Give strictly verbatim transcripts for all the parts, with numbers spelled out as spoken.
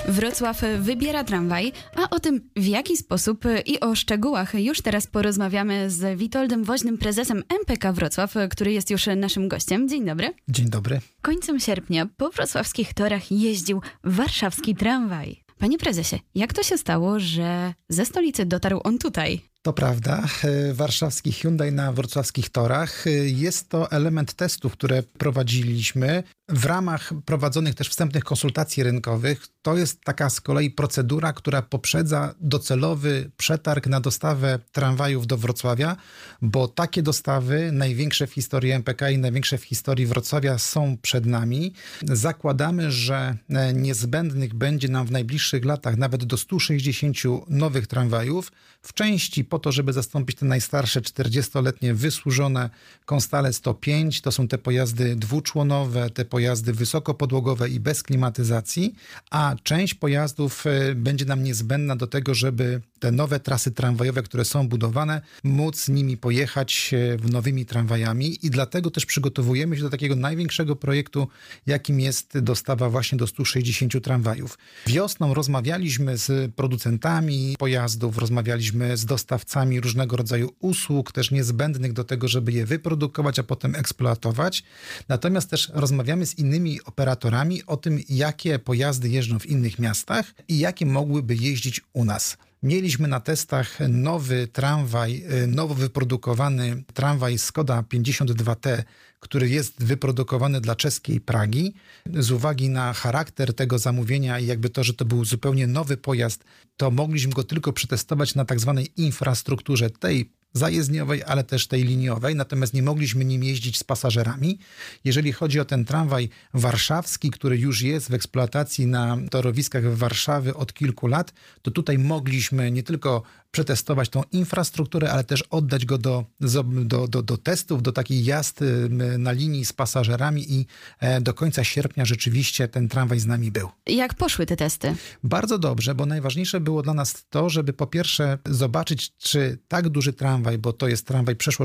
Wrocław wybiera tramwaj, a o tym w jaki sposób i o szczegółach już teraz porozmawiamy z Witoldem Woźnym, prezesem M P K Wrocław, który jest już naszym gościem. Dzień dobry. Dzień dobry. Końcem sierpnia po wrocławskich torach jeździł warszawski tramwaj. Panie prezesie, jak to się stało, że ze stolicy dotarł on tutaj? To prawda, warszawski Hyundai na wrocławskich torach. Jest to element testów, które prowadziliśmy w ramach prowadzonych też wstępnych konsultacji rynkowych. To jest taka z kolei procedura, która poprzedza docelowy przetarg na dostawę tramwajów do Wrocławia, bo takie dostawy, największe w historii M P K i największe w historii Wrocławia, są przed nami. Zakładamy, że niezbędnych będzie nam w najbliższych latach nawet do stu sześćdziesięciu nowych tramwajów, w części po to, żeby zastąpić te najstarsze czterdziestoletnie wysłużone Constale sto pięć. To są te pojazdy dwuczłonowe, te pojazdy wysokopodłogowe i bez klimatyzacji, a część pojazdów będzie nam niezbędna do tego, żeby te nowe trasy tramwajowe, które są budowane, móc nimi pojechać nowymi tramwajami i dlatego też przygotowujemy się do takiego największego projektu, jakim jest dostawa właśnie do stu sześćdziesięciu tramwajów. Wiosną rozmawialiśmy z producentami pojazdów, rozmawialiśmy z dostawcami różnego rodzaju usług, też niezbędnych do tego, żeby je wyprodukować, a potem eksploatować. Natomiast też rozmawiamy z innymi operatorami o tym, jakie pojazdy jeżdżą w innych miastach i jakie mogłyby jeździć u nas. Mieliśmy na testach nowy tramwaj, nowo wyprodukowany tramwaj Skoda pięćdziesiąt dwa T, który jest wyprodukowany dla czeskiej Pragi. Z uwagi na charakter tego zamówienia i jakby to, że to był zupełnie nowy pojazd, to mogliśmy go tylko przetestować na tak zwanej infrastrukturze tej zajezdniowej, ale też tej liniowej, natomiast nie mogliśmy nim jeździć z pasażerami. Jeżeli chodzi o ten tramwaj warszawski, który już jest w eksploatacji na torowiskach Warszawy od kilku lat, to tutaj mogliśmy nie tylko przetestować tą infrastrukturę, ale też oddać go do, do, do, do testów, do takich jazd na linii z pasażerami i do końca sierpnia rzeczywiście ten tramwaj z nami był. Jak poszły te testy? Bardzo dobrze, bo najważniejsze było dla nas to, żeby po pierwsze zobaczyć, czy tak duży tramwaj, bo to jest tramwaj przeszło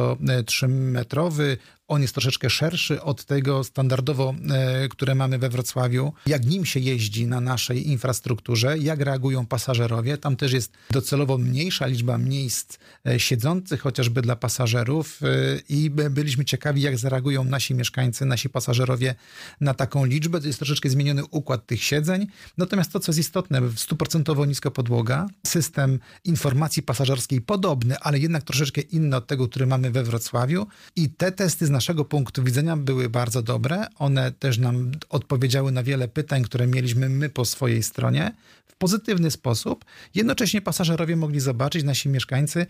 trzydziestotrzymetrowy, on jest troszeczkę szerszy od tego standardowo, e, które mamy we Wrocławiu. Jak nim się jeździ na naszej infrastrukturze, jak reagują pasażerowie. Tam też jest docelowo mniejsza liczba miejsc e, siedzących, chociażby dla pasażerów e, i byliśmy ciekawi, jak zareagują nasi mieszkańcy, nasi pasażerowie na taką liczbę. To jest troszeczkę zmieniony układ tych siedzeń. Natomiast to, co jest istotne, stuprocentowo nisko podłoga, system informacji pasażerskiej podobny, ale jednak troszeczkę inny od tego, który mamy we Wrocławiu i te testy z naszego punktu widzenia były bardzo dobre. One też nam odpowiedziały na wiele pytań, które mieliśmy my po swojej stronie w pozytywny sposób. Jednocześnie pasażerowie mogli zobaczyć, nasi mieszkańcy,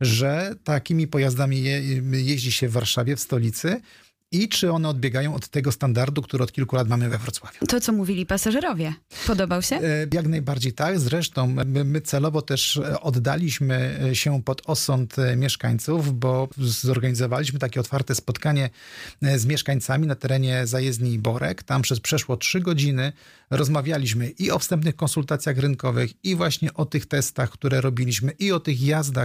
że takimi pojazdami je, jeździ się w Warszawie, w stolicy, i czy one odbiegają od tego standardu, który od kilku lat mamy we Wrocławiu. To, co mówili pasażerowie, podobał się? Jak najbardziej tak. Zresztą my, my celowo też oddaliśmy się pod osąd mieszkańców, bo zorganizowaliśmy takie otwarte spotkanie z mieszkańcami na terenie zajezdni Borek. Tam przez przeszło trzy godziny rozmawialiśmy i o wstępnych konsultacjach rynkowych, i właśnie o tych testach, które robiliśmy, i o tych jazdach